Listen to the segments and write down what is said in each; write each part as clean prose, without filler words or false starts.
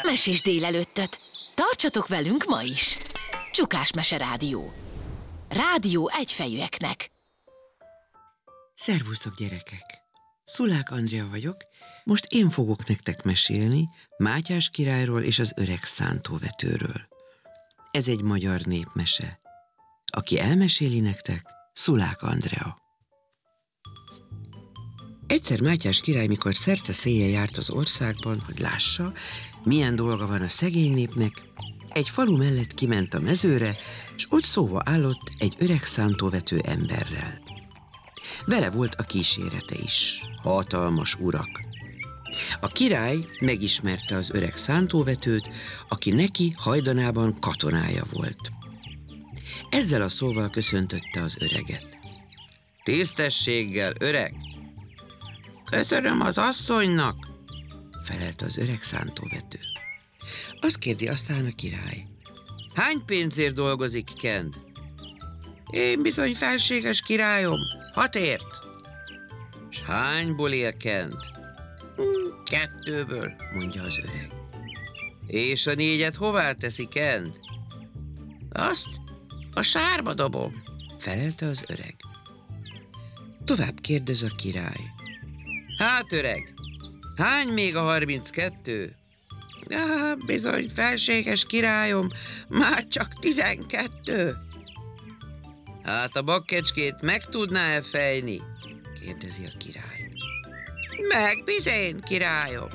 mesés délelőttöt. Tartsatok velünk ma is! Csukás Mese Rádió. Rádió egyfejűeknek. Szervusztok, gyerekek! Szulák Andrea vagyok, most én fogok nektek mesélni Mátyás királyról és az öreg szántóvetőről. Ez egy magyar népmese. Aki elmeséli nektek, Szulák Andrea. Egyszer Mátyás király, mikor szerte-széjjel járt az országban, hogy lássa, milyen dolga van a szegény népnek, egy falu mellett kiment a mezőre, és ott szóba állott egy öreg szántóvető emberrel. Vele volt a kísérete is, hatalmas urak. A király megismerte az öreg szántóvetőt, aki neki hajdanában katonája volt. Ezzel a szóval köszöntötte az öreget. Tisztességgel, öreg! Köszönöm az asszonynak, felelt az öreg szántóvető. Azt kérdi aztán a király. Hány pénzért dolgozik kend? Én bizony, felséges királyom, 6ért. S hányból él kend? 2-ből, mondja az öreg. És a 4-et hová teszi kend? Azt a sárba dobom, felelte az öreg. Tovább kérdez a király. Hát, öreg, hány még a 32? Bizony, felséges királyom, már csak 12. Hát a bakkecskét meg tudná-e fejni? Kérdezi a király. Meg bizony, királyom.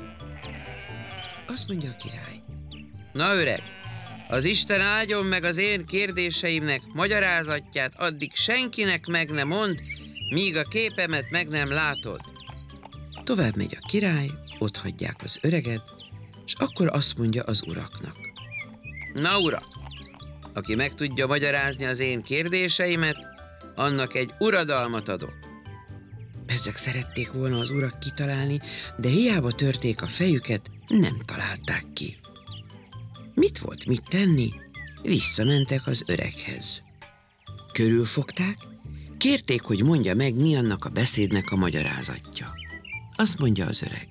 Azt mondja a király. Na, öreg, az Isten áldjon meg az én kérdéseimnek magyarázatját, addig senkinek meg ne mond, míg a képemet meg nem látod. Tovább megy a király, otthagyják az öreget, és akkor azt mondja az uraknak. Na, urak, aki meg tudja magyarázni az én kérdéseimet, annak egy uradalmat adok. Ezek szerették volna az urak kitalálni, de hiába törték a fejüket, nem találták ki. Mit volt mit tenni? Visszamentek az öreghez. Körülfogták, kérték, hogy mondja meg, mi annak a beszédnek a magyarázatja. Azt mondja az öreg.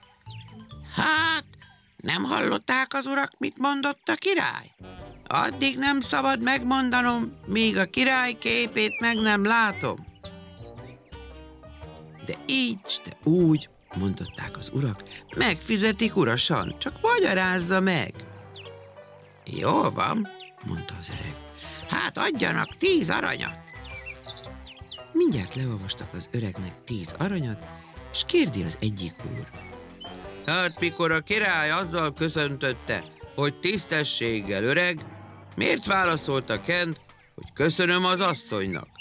Hát, nem hallották az urak, mit mondott a király? Addig nem szabad megmondanom, míg a király képét meg nem látom. De így, de úgy, mondották az urak, megfizetik urasan, csak magyarázza meg. Jól van, mondta az öreg. Hát adjanak 10 aranyat. Mindjárt leolvastak az öregnek 10 aranyat, és kérdi az egyik úr. Hát mikor a király azzal köszöntötte, hogy tisztességgel, öreg, miért válaszolta kend, hogy köszönöm az asszonynak?